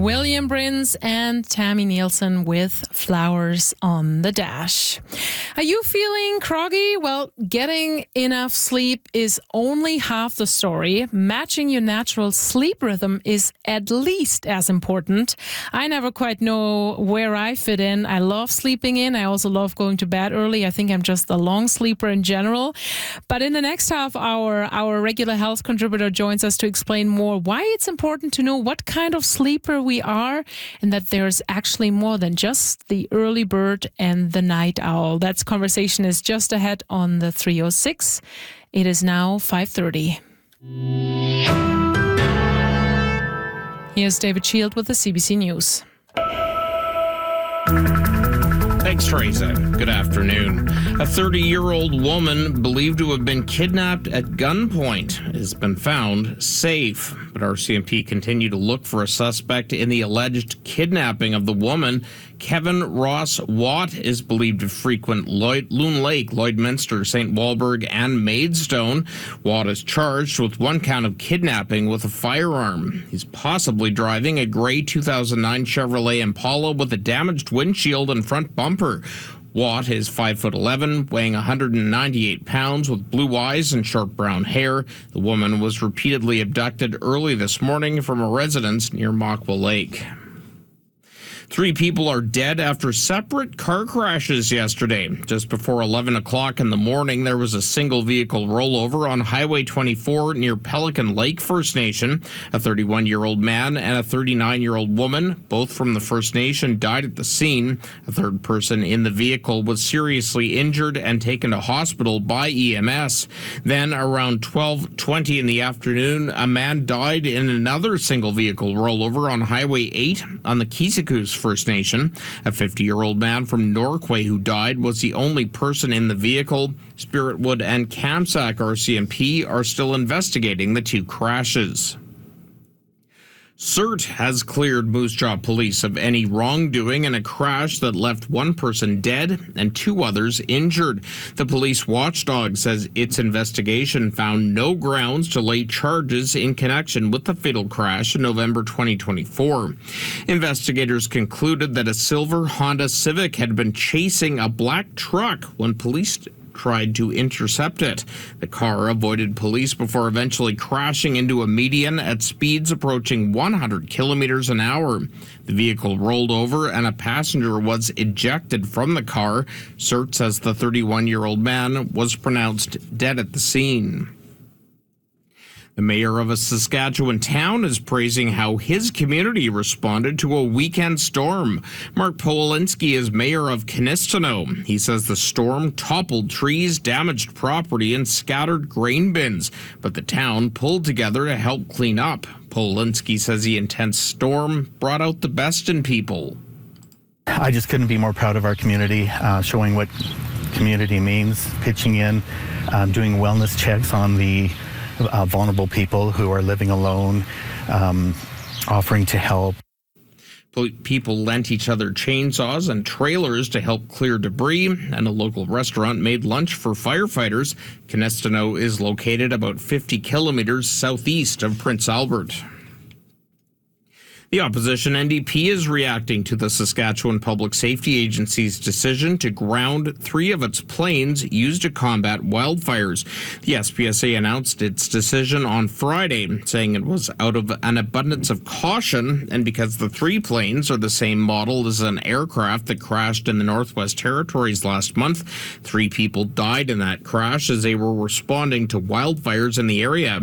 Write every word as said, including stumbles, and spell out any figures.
William Brins and Tammy Nielsen with Flowers on the Dash. Are you feeling groggy? Well, getting enough sleep is only half the story. Matching your natural sleep rhythm is at least as important. I never quite know where I fit in. I love sleeping in. I also love going to bed early. I think I'm just a long sleeper in general. But in the next half hour, our regular health contributor joins us to explain more why it's important to know what kind of sleeper we we are, and that there's actually more than just the early bird and the night owl. That conversation is just ahead on the three oh six. It is now five thirty. Here's David Shield with the C B C News. Thanks, Teresa. Good afternoon. A thirty-year-old woman believed to have been kidnapped at gunpoint has been found safe. But R C M P continue to look for a suspect in the alleged kidnapping of the woman. Kevin Ross Watt is believed to frequent Lloyd, Loon Lake, Lloydminster, Saint Walburg, and Maidstone. Watt is charged with one count of kidnapping with a firearm. He's possibly driving a gray two thousand nine Chevrolet Impala with a damaged windshield and front bumper. Watt is five foot eleven, weighing one hundred ninety-eight pounds, with blue eyes and short brown hair. The woman was repeatedly abducted early this morning from a residence near Machwa Lake. Three people are dead after separate car crashes yesterday. Just before eleven o'clock in the morning, there was a single vehicle rollover on Highway twenty-four near Pelican Lake First Nation. A thirty-one-year-old man and a thirty-nine-year-old woman, both from the First Nation, died at the scene. A third person in the vehicle was seriously injured and taken to hospital by E M S. Then, around twelve twenty in the afternoon, a man died in another single vehicle rollover on Highway eight on the Kisiku's First Nation. A fifty-year-old man from Norquay who died was the only person in the vehicle. Spiritwood and Kamsack R C M P are still investigating the two crashes. C E R T has cleared Moose Jaw Police of any wrongdoing in a crash that left one person dead and two others injured. The police watchdog says its investigation found no grounds to lay charges in connection with the fatal crash in November twenty twenty-four. Investigators concluded that a silver Honda Civic had been chasing a black truck when police tried to intercept it. The car avoided police before eventually crashing into a median at speeds approaching one hundred kilometers an hour. The vehicle rolled over and a passenger was ejected from the car. C E R T says the thirty-one-year-old man was pronounced dead at the scene. The mayor of a Saskatchewan town is praising how his community responded to a weekend storm. Mark Powalinski is mayor of Kinistino. He says the storm toppled trees, damaged property, and scattered grain bins, but the town pulled together to help clean up. Powalinski says the intense storm brought out the best in people. I just couldn't be more proud of our community, uh, showing what community means, pitching in, um, doing wellness checks on the Uh, vulnerable people who are living alone, um, offering to help. People lent each other chainsaws and trailers to help clear debris, and a local restaurant made lunch for firefighters. Kinistino is located about fifty kilometers southeast of Prince Albert. The opposition N D P is reacting to the Saskatchewan Public Safety Agency's decision to ground three of its planes used to combat wildfires. The S P S A announced its decision on Friday, saying it was out of an abundance of caution and because the three planes are the same model as an aircraft that crashed in the Northwest Territories last month. Three people died in that crash as they were responding to wildfires in the area.